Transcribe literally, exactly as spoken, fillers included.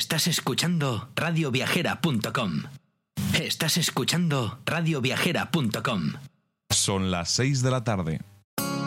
Estás escuchando radio viajera punto com. Estás escuchando radio viajera punto com. Son las seis de la tarde.